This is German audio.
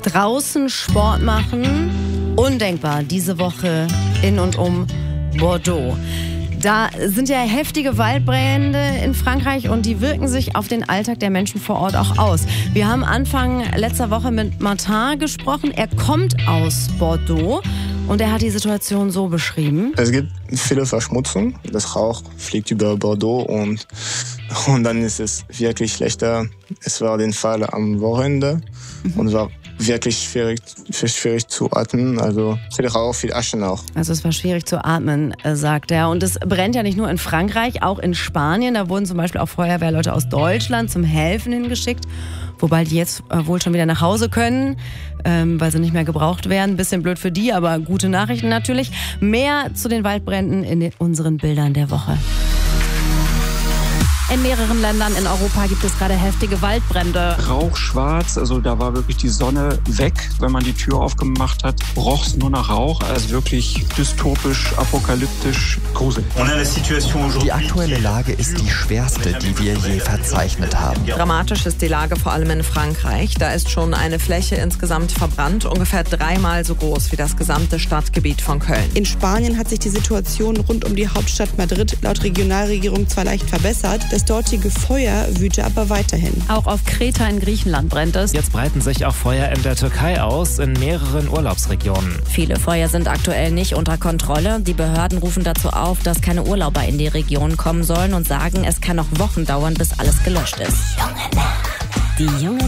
Draußen Sport machen, undenkbar diese Woche in und um Bordeaux. Da sind ja heftige Waldbrände in Frankreich und die wirken sich auf den Alltag der Menschen vor Ort auch aus. Wir haben Anfang letzter Woche mit Martin gesprochen. Er kommt aus Bordeaux und er hat die Situation so beschrieben. Es gibt viele Verschmutzung. Das Rauch fliegt über Bordeaux und dann ist es wirklich schlechter. Es war der Fall am Wochenende und war wirklich schwierig zu atmen, also viel Rauch, viel Aschen auch. Also es war schwierig zu atmen, sagt er. Und es brennt ja nicht nur in Frankreich, auch in Spanien. Da wurden zum Beispiel auch Feuerwehrleute aus Deutschland zum Helfen hingeschickt. Wobei die jetzt wohl schon wieder nach Hause können, weil sie nicht mehr gebraucht werden. Bisschen blöd für die, aber gute Nachrichten natürlich. Mehr zu den Waldbränden in unseren Bildern der Woche. In mehreren Ländern in Europa gibt es gerade heftige Waldbrände. Rauchschwarz, also da war wirklich die Sonne weg. Wenn man die Tür aufgemacht hat, roch es nur nach Rauch. Also wirklich dystopisch, apokalyptisch, gruselig. Die aktuelle Lage ist die schwerste, die wir je verzeichnet haben. Dramatisch ist die Lage vor allem in Frankreich. Da ist schon eine Fläche insgesamt verbrannt, ungefähr 3-mal so groß wie das gesamte Stadtgebiet von Köln. In Spanien hat sich die Situation rund um die Hauptstadt Madrid laut Regionalregierung zwar leicht verbessert, das dortige Feuer wüte aber weiterhin. Auch auf Kreta in Griechenland brennt es. Jetzt breiten sich auch Feuer in der Türkei aus, in mehreren Urlaubsregionen. Viele Feuer sind aktuell nicht unter Kontrolle. Die Behörden rufen dazu auf, dass keine Urlauber in die Region kommen sollen und sagen, es kann noch Wochen dauern, bis alles gelöscht ist. Die junge